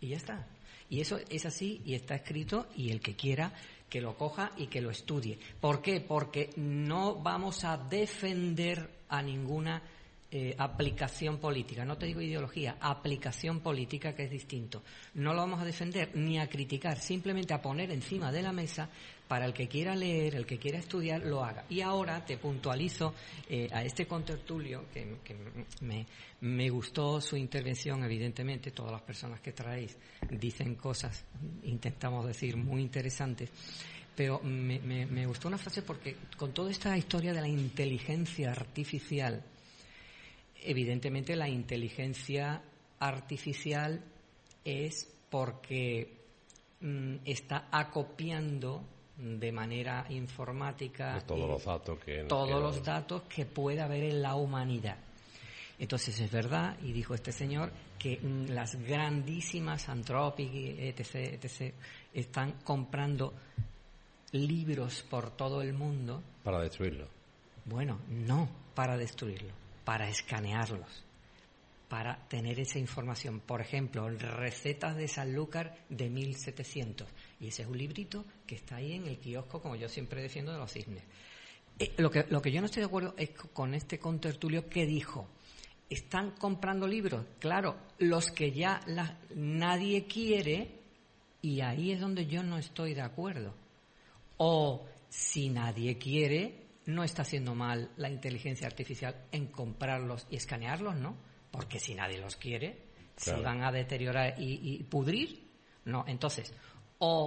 Y ya está. Y eso es así y está escrito, y el que quiera que lo coja y que lo estudie. ¿Por qué? Porque no vamos a defender a ninguna aplicación política. No te digo ideología, aplicación política, que es distinto. No lo vamos a defender ni a criticar, simplemente a poner encima de la mesa para el que quiera leer, el que quiera estudiar, lo haga. Y ahora te puntualizo a este contertulio, que me gustó su intervención, evidentemente. Todas las personas que traéis dicen cosas, intentamos decir, muy interesantes. Pero me gustó una frase, porque con toda esta historia de la inteligencia artificial, evidentemente la inteligencia artificial es porque está acopiando de manera informática todos los datos que puede haber en la humanidad. Entonces es verdad, y dijo este señor, que las grandísimas Anthropic, etc., están comprando libros por todo el mundo. Para destruirlo. Bueno, no para destruirlo, para escanearlos, para tener esa información. Por ejemplo, recetas de Sanlúcar de 1700. Y ese es un librito que está ahí en el kiosco, como yo siempre defiendo, de los cisnes. Lo que yo no estoy de acuerdo es con este contertulio que dijo: ¿están comprando libros? Claro, los que ya nadie quiere, y ahí es donde yo no estoy de acuerdo. O si nadie quiere, no está haciendo mal la inteligencia artificial en comprarlos y escanearlos, ¿no? Porque si nadie los quiere, claro, se van a deteriorar y pudrir. No, entonces, o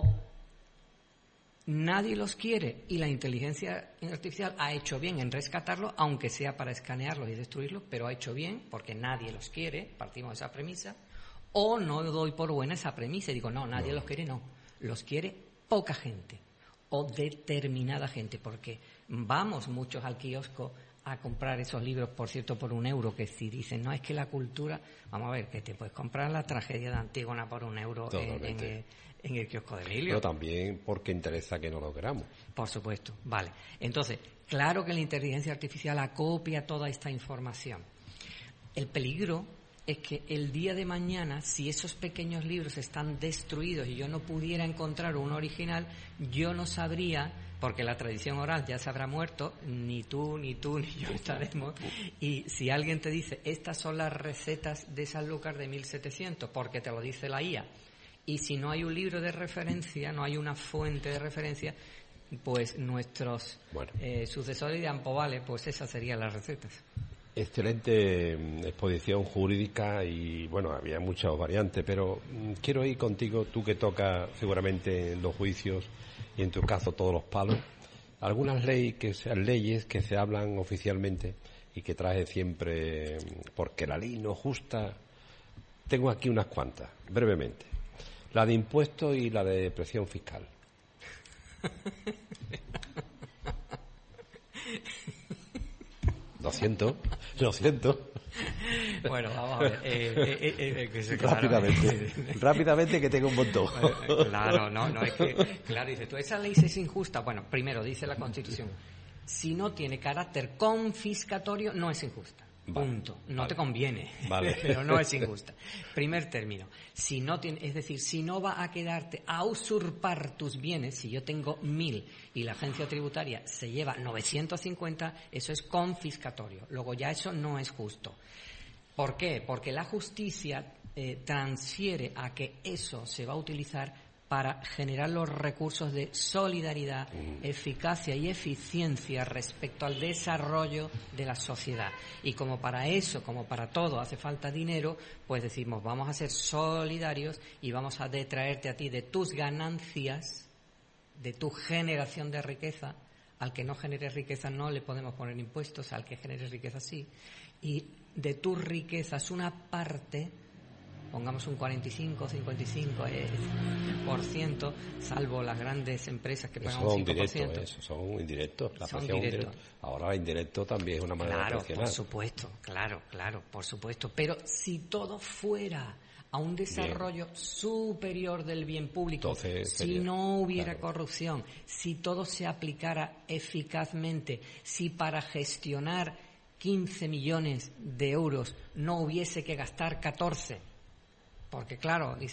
nadie los quiere y la inteligencia artificial ha hecho bien en rescatarlos, aunque sea para escanearlos y destruirlos, pero ha hecho bien porque nadie los quiere, partimos de esa premisa. O no doy por buena esa premisa y digo, no, nadie los quiere, no. Los quiere poca gente o determinada gente, porque vamos muchos al kiosco a comprar esos libros, por cierto, por €1, que si dicen, no, es que la cultura... Vamos a ver, que te puedes comprar la tragedia de Antígona por €1 en el kiosco de Emilio. Pero también porque interesa que no lo queramos. Por supuesto, vale. Entonces, claro que la inteligencia artificial acopia toda esta información. El peligro es que el día de mañana, si esos pequeños libros están destruidos y yo no pudiera encontrar uno original, yo no sabría, porque la tradición oral ya se habrá muerto, ni tú, ni yo estaremos, y si alguien te dice, estas son las recetas de Sanlúcar de 1700, porque te lo dice la IA, y si no hay un libro de referencia, no hay una fuente de referencia, pues nuestros sucesores dirán, pues vale, pues esas serían las recetas. Excelente exposición jurídica y, bueno, había muchas variantes, pero quiero ir contigo, tú que tocas seguramente en los juicios y en tu caso todos los palos, algunas leyes que se hablan oficialmente y que trae siempre, porque la ley no es justa. Tengo aquí unas cuantas, brevemente. La de impuestos y la de presión fiscal. Lo siento. Bueno, vamos a ver. Rápidamente, que tengo un montón. Claro, no, es que, claro, dice, tú, esa ley es injusta. Bueno, primero, dice la Constitución, si no tiene carácter confiscatorio, no es injusta. Punto. No te conviene, pero no es injusta. Primer término. Si no tiene, es decir, si no va a quedarte a usurpar tus bienes, si yo tengo 1.000 y la agencia tributaria se lleva 950, eso es confiscatorio. Luego ya eso no es justo. ¿Por qué? Porque la justicia transfiere a que eso se va a utilizar para generar los recursos de solidaridad, eficacia y eficiencia respecto al desarrollo de la sociedad. Y como para eso, como para todo, hace falta dinero, pues decimos, vamos a ser solidarios y vamos a detraerte a ti de tus ganancias, de tu generación de riqueza. Al que no genere riqueza no le podemos poner impuestos, al que genere riqueza sí. Y de tus riquezas una parte, pongamos un 45, 55%, salvo las grandes empresas que pagan un 5%. Eso son indirectos. Son indirectos. Ahora indirecto también es una manera de presionar. Por supuesto, claro, por supuesto. Pero si todo fuera a un desarrollo superior del bien público, si no hubiera corrupción, si todo se aplicara eficazmente, si para gestionar 15 millones de euros no hubiese que gastar 14, porque claro,